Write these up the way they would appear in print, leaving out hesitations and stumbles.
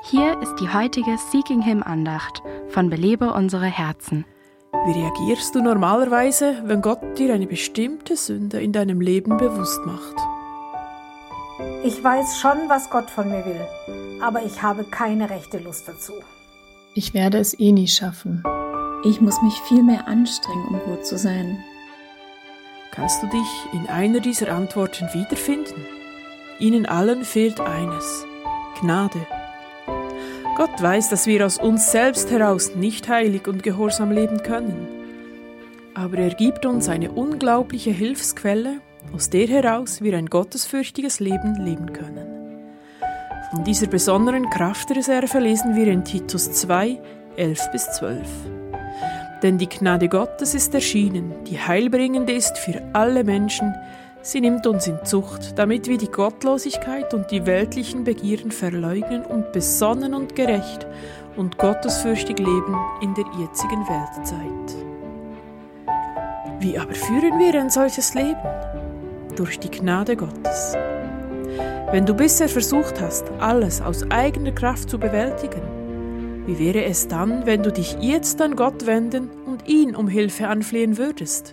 Hier ist die heutige Seeking Him Andacht von Belebe unsere Herzen. Wie reagierst du normalerweise, wenn Gott dir eine bestimmte Sünde in deinem Leben bewusst macht? Ich weiß schon, was Gott von mir will, aber ich habe keine rechte Lust dazu. Ich werde es eh nie schaffen. Ich muss mich viel mehr anstrengen, um gut zu sein. Kannst du dich in einer dieser Antworten wiederfinden? Ihnen allen fehlt eines: Gnade. Gott weiß, dass wir aus uns selbst heraus nicht heilig und gehorsam leben können. Aber er gibt uns eine unglaubliche Hilfsquelle, aus der heraus wir ein gottesfürchtiges Leben leben können. Von dieser besonderen Kraftreserve lesen wir in Titus 2, 11-12. Denn die Gnade Gottes ist erschienen, die heilbringende ist für alle Menschen. Sie nimmt uns in Zucht, damit wir die Gottlosigkeit und die weltlichen Begierden verleugnen und besonnen und gerecht und gottesfürchtig leben in der jetzigen Weltzeit. Wie aber führen wir ein solches Leben? Durch die Gnade Gottes. Wenn du bisher versucht hast, alles aus eigener Kraft zu bewältigen, wie wäre es dann, wenn du dich jetzt an Gott wenden und ihn um Hilfe anflehen würdest?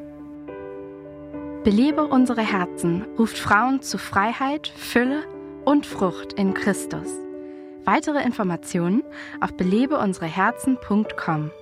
Belebe unsere Herzen ruft Frauen zu Freiheit, Fülle und Frucht in Christus. Weitere Informationen auf belebeunsereherzen.com.